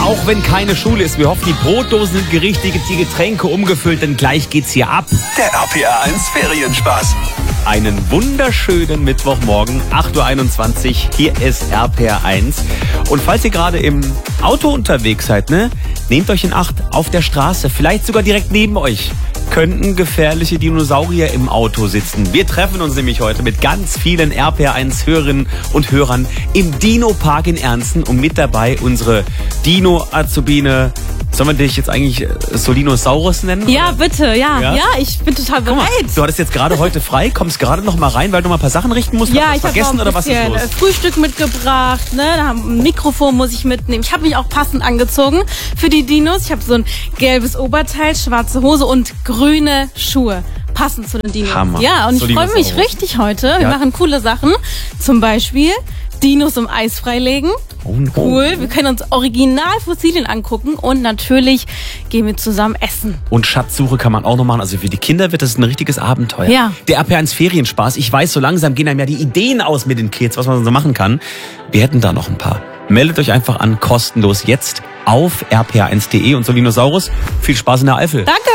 Auch wenn keine Schule ist, wir hoffen, die Brotdosen sind gerichtet, die Getränke umgefüllt, denn gleich geht's hier ab. Der RPR 1 Ferienspaß. Einen wunderschönen Mittwochmorgen, 8.21 Uhr, hier ist RPR 1. Und falls ihr gerade im Auto unterwegs seid, nehmt euch in Acht, auf der Straße, vielleicht sogar direkt neben euch, könnten gefährliche Dinosaurier im Auto sitzen. Wir treffen uns nämlich heute mit ganz vielen RPR 1 Hörerinnen und Hörern im Dino-Park in Ernsten und mit dabei unsere Dino-Azubine. Sollen wir dich jetzt eigentlich Solinosaurus nennen? Ja, oder? bitte, ja, ich bin total bereit. Guck mal, du hattest jetzt gerade heute frei, kommst gerade noch mal rein, weil du mal ein paar Sachen richten musst. Ja, ich habe vergessen oder was ist los? Frühstück mitgebracht, ein Mikrofon muss ich mitnehmen. Ich habe mich auch passend angezogen für die Dinos. Ich habe so ein gelbes Oberteil, schwarze Hose und grüne Schuhe. Passend zu den Dinos. Hammer. Ja, und ich freue mich richtig heute. Wir machen coole Sachen. Zum Beispiel Dinos im Eis freilegen. Cool. Wir können uns Originalfossilien angucken und natürlich gehen wir zusammen essen. Und Schatzsuche kann man auch noch machen. Also für die Kinder wird das ein richtiges Abenteuer. Ja. Der RPR 1 Ferienspaß. Ich weiß, so langsam gehen einem ja die Ideen aus mit den Kids, was man so machen kann. Wir hätten da noch ein paar. Meldet euch einfach an, kostenlos jetzt auf rpr1.de und Solinosaurus. Viel Spaß in der Eifel. Danke.